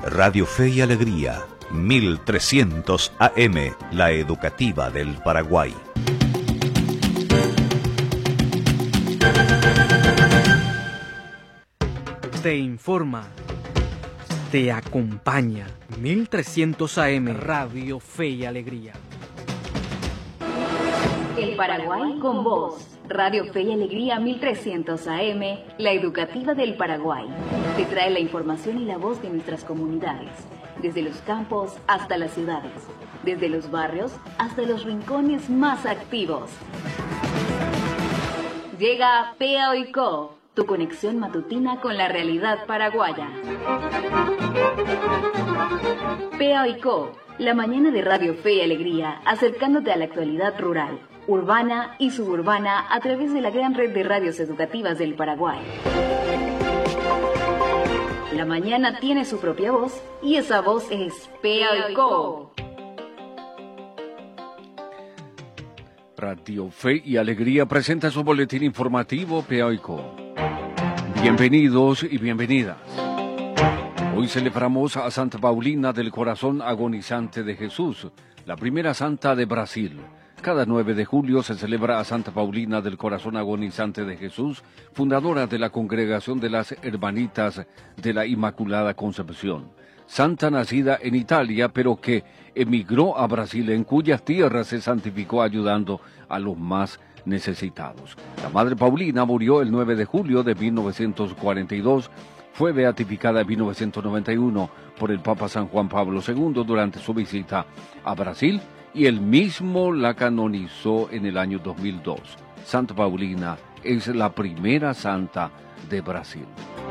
Radio Fe y Alegría, 1300 AM, la educativa del Paraguay. Te informa, te acompaña, 1300 AM, Radio Fe y Alegría. El Paraguay con vos. Radio Fe y Alegría 1300 AM, la educativa del Paraguay. Te trae la información y la voz de nuestras comunidades, desde los campos hasta las ciudades, desde los barrios hasta los rincones más activos. Llega PEA OICO, tu conexión matutina con la realidad paraguaya. PEA OICO, la mañana de Radio Fe y Alegría, acercándote a la actualidad rural, urbana y suburbana a través de la gran red de radios educativas del Paraguay. La mañana tiene su propia voz y esa voz es PEA OICO. Radio Fe y Alegría presenta su boletín informativo PEA OICO. Bienvenidos y bienvenidas. Hoy celebramos a Santa Paulina del Corazón Agonizante de Jesús, la primera santa de Brasil. Cada 9 de julio se celebra a Santa Paulina del Corazón Agonizante de Jesús, fundadora de la Congregación de las Hermanitas de la Inmaculada Concepción. Santa nacida en Italia, pero que emigró a Brasil, en cuyas tierras se santificó ayudando a los más necesitados. La Madre Paulina murió el 9 de julio de 1942, fue beatificada en 1991 por el Papa San Juan Pablo II durante su visita a Brasil, y él mismo la canonizó en el año 2002. Santa Paulina es la primera santa de Brasil.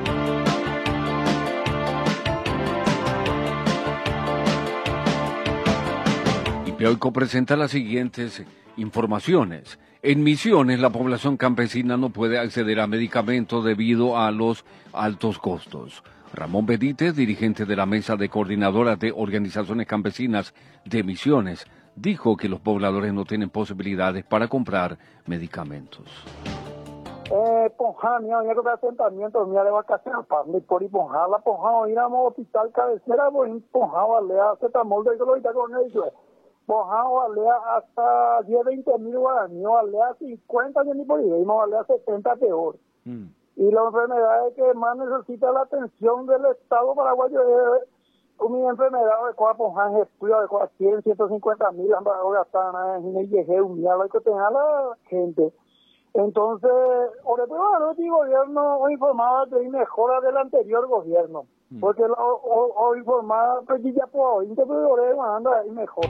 Y PEA OICO presenta las siguientes informaciones. En Misiones, la población campesina no puede acceder a medicamentos debido a los altos costos. Ramón Benítez, dirigente de la Mesa de Coordinadoras de Organizaciones Campesinas de Misiones, dijo que los pobladores no tienen posibilidades para comprar medicamentos. Ponja, mía, había que hacer asentamiento, mía de vacaciones, para por y Ponja, la Ponja, íbamos al hospital cabecera, pues Ponja, vale, acetamol de clorita con ellos. Ponja, vale, hasta 10, 20 mil guaraníes, vale, 50 ni por ahí, vale, 70 peor. Y la enfermedad que más necesita la atención del Estado paraguayo es mi enfermedad de cuál Ponja, estudio de cuál 100, 150 mil, ahora están en el Yejeu, mira lo que tenga la gente. Entonces, ahora el gobierno informaba de mejora del anterior gobierno, porque o informaba pues ya por anda y mejor.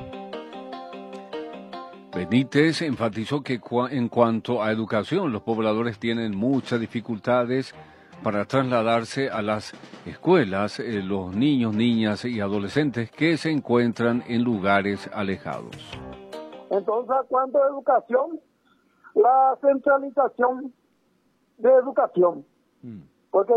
Benítez enfatizó que en cuanto a educación, los pobladores tienen muchas dificultades para trasladarse a las escuelas, los niños, niñas y adolescentes que se encuentran en lugares alejados. Entonces, ¿a cuánto de educación? La centralización de educación.